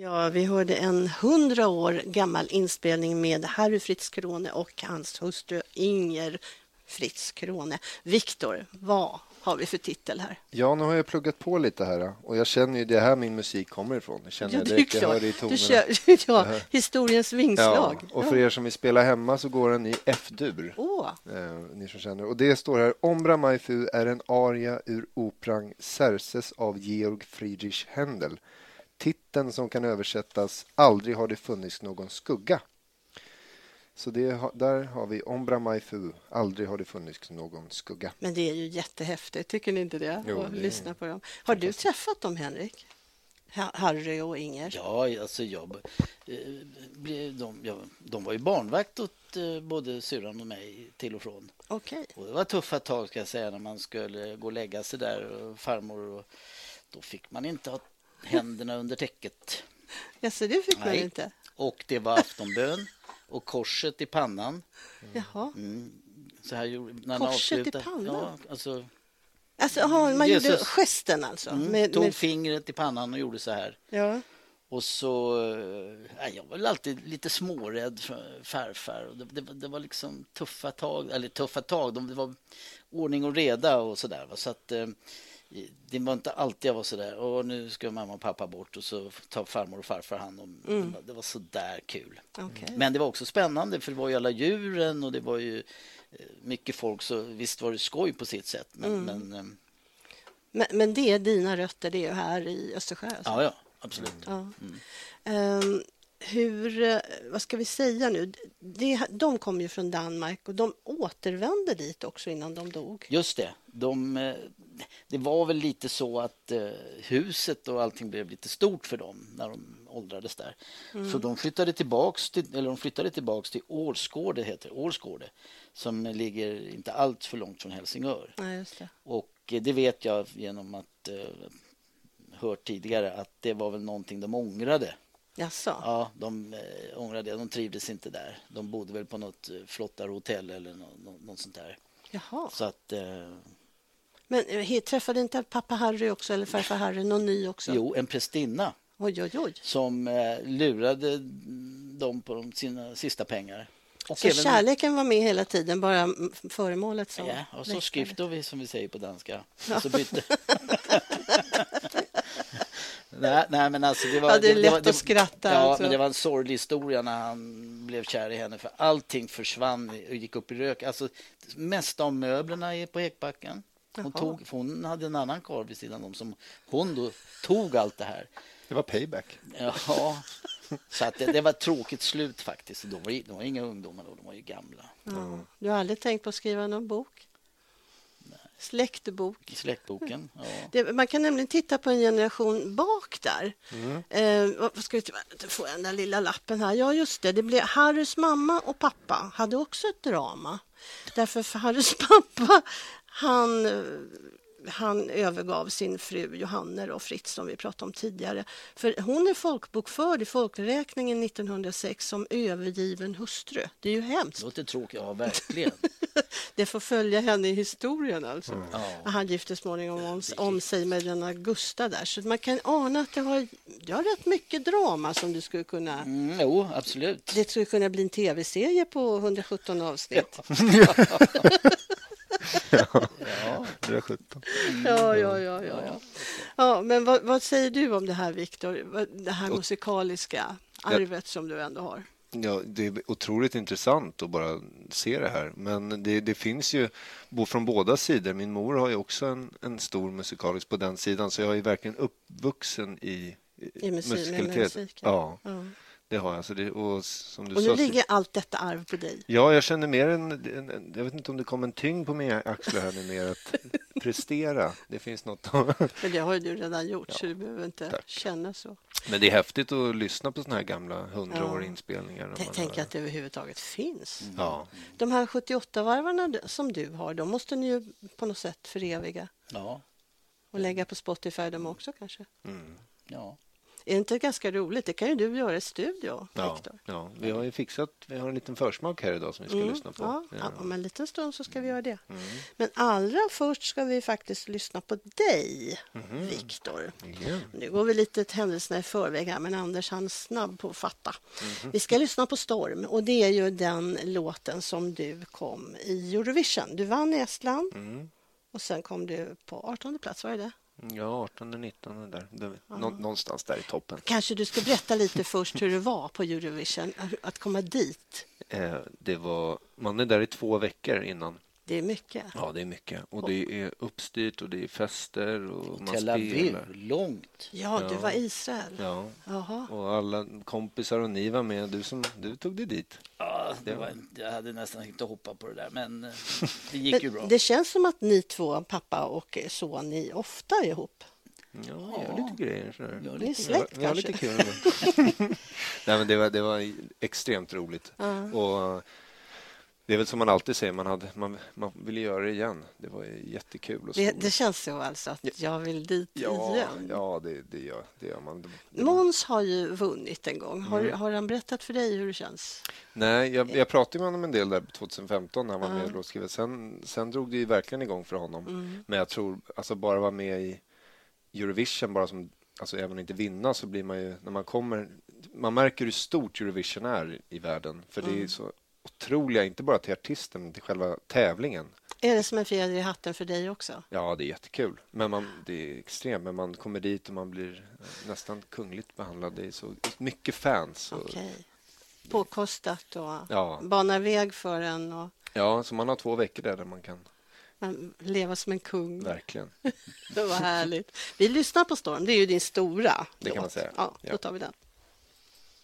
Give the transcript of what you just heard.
Ja, vi hörde en 100 år gammal inspelning med Harry Fritz Krone och hans hustru Inger Fritz Krone. Viktor, vad har vi för titel här? Ja, nu har jag pluggat på lite här och jag känner ju det här min musik kommer ifrån. Jag känner direkt, jag hör det i tonerna. Du kör historiens vingslag. Ja, och för er som vill spela hemma så går den i F-dur. Ni som känner. Och det står här: Ombra Mai Fu är en aria ur operan Xerxes av Georg Friedrich Händel. Titeln som kan översättas Aldrig har det funnits någon skugga. Så där har vi Ombra Mai Fu. Aldrig har det funnits någon skugga. Men det är ju jättehäftigt, tycker ni inte det? Jo, och lyssna på dem. Har du träffat dem, Henrik? Harry och Inger? Ja, alltså de var ju barnvakt åt både syrran och mig till och från. Okej. Och det var tuffa tag, ska jag säga, när man skulle gå och lägga sig där och farmor. Och då fick man inte ha händerna under täcket. Ja, så det fick man inte? Och det var aftonbön och korset i pannan. Jaha. Så här gjorde, när korset i pannan? Ja, alltså man Jesus gjorde gesten alltså? Tog fingret i pannan och gjorde så här. Ja. Och så, jag var väl alltid lite smårädd för farfar. Och det var liksom tuffa tag. Det var ordning och reda och sådär. Så att det var inte alltid jag var sådär. Och nu ska mamma och pappa bort och så tar farmor och farfar hand om. Det var så där kul. Okay. Men det var också spännande, för det var ju alla djuren och det var ju mycket folk. Så visst var det skoj på sitt sätt. Men det är dina rötter, det är ju här i Östersjö. Alltså. Ja, absolut. Ja. Vad ska vi säga nu? De kom ju från Danmark och de återvände dit också innan de dog. Just det. Det var väl lite så att huset och allting blev lite stort för dem när de åldrades där. Så de flyttade tillbaks till Årsgårde, heter Årsgårde, som ligger inte allt för långt från Helsingör. Ja, just det. Och det vet jag genom att hört tidigare att det var väl någonting de ångrade. Jaså? Ja, de ångrade det. De trivdes inte där. De bodde väl på något flottare hotell eller något sånt där. Jaha. Så att... Men träffade inte pappa Harry också, eller farfar Harry, någon ny också? Jo, en prästinna. Oj. Som lurade dem på sina sista pengar. Och så även... kärleken var med hela tiden, bara föremålet som... Ja, och så skrifter vi, som vi säger på danska. Och så bytte... Nej, men alltså det var... det är lätt att skratta. Ja, alltså. Men det var en sorglig historia när han blev kär i henne. För allting försvann och gick upp i rök. Alltså, mest av möblerna är på Ekbacken. Hon hade en annan karl vid sidan om som hon då tog allt det här. Det var payback. Ja, så att det var ett tråkigt slut faktiskt. De var inga ungdomar då, de var ju gamla. Ja. Du har aldrig tänkt på att skriva någon bok? Nej. Släktboken, ja. Man kan nämligen titta på en generation bak där. Vad ska vi få den där lilla lappen här? Ja, just det. Det blev Harrys mamma och pappa hade också ett drama. Därför för Harrys pappa, han övergav sin fru Johanne och Fritz, som vi pratade om tidigare. För hon är folkbokförd i folkräkningen 1906 som övergiven hustru. Det är ju hemskt. Det låter tråkigt, ja verkligen. Det får följa henne i historien alltså. Han gifte småningom om sig med den Augusta där. Så man kan ana att det har rätt mycket drama som du skulle kunna... Jo, absolut. Det skulle kunna bli en tv-serie på 117 avsnitt. Ja, 117. Ja, men vad säger du om det här, Viktor? Det här musikaliska arvet som du ändå har. Ja, det är otroligt intressant att bara se det här. Men det finns ju från båda sidor. Min mor har ju också en stor musikalisk på den sidan. Så jag är verkligen uppvuxen i musikalitet. Ja. Det har jag. Så och som du och nu sa, ligger allt detta arv på dig. Ja, jag känner mer jag vet inte om det kommer en tyngd på mina axlar här nu, mer att prestera. Det finns något. Men det har ju du redan gjort, så du behöver inte känna så. Men det är häftigt att lyssna på såna här gamla 100-åriga inspelningar. Tänk att det överhuvudtaget finns. Ja. De här 78-varvarna som du har, de måste ni ju på något sätt föreviga. Ja. Och lägga på Spotify dem också kanske. Ja. Är det inte ganska roligt? Det kan ju du göra i studio, Victor. Ja, vi har ju vi har en liten försmak här idag som vi ska lyssna på. Ja, om en liten stund så ska vi göra det. Men allra först ska vi faktiskt lyssna på dig, Victor. Nu går vi lite händelserna i förväg här, men Anders han är snabb på att fatta. Vi ska lyssna på Storm och det är ju den låten som du kom i Eurovision. Du vann i Estland och sen kom du på 18:e plats, var det? Ja, 18-19 där. Någonstans där i toppen. Kanske du ska berätta lite först hur det var på Eurovision, att komma dit. Man är där i 2 veckor innan. Det är mycket. Ja, det är mycket. Och det är uppstyrt och det är fester. Och man Tel Aviv, spelar. Långt. Ja, du var i Israel. Ja, Jaha. och alla kompisar och ni var med. Du tog dig dit. Ja, jag hade nästan inte hoppat på det där, men det gick ju bra. Det känns som att ni två, pappa och son, ni ofta är ihop. Ja, jag gör lite grejer. Ni är släkt jag har kanske. lite kul. Nej, men det var extremt roligt. Och det är väl som man alltid säger, man vill göra det igen. Det var jättekul. Och det känns så alltså att jag vill dit igen. Ja, det gör man. Måns har ju vunnit en gång. Har han berättat för dig hur det känns? Nej, jag pratade med honom en del där 2015 när han var med och låtskrivet. Sen drog det ju verkligen igång för honom. Men jag tror, alltså bara vara med i Eurovision, bara som, alltså även inte vinna, så blir man ju, när man kommer, man märker hur stort Eurovision är i världen. För det är så otroliga, inte bara till artisten, men till själva tävlingen. Är det som en fjäder i hatten för dig också? Ja, det är jättekul. Men det är extremt. Men man kommer dit och man blir nästan kungligt behandlad. Det är så mycket fans. Okej. Påkostat och banar väg för en. Och... Ja, så man har 2 veckor där man kan leva som en kung. Verkligen. Det var härligt. Vi lyssnar på Storm. Det är ju din stora Det låt. kan man säga. Ja, då tar vi den.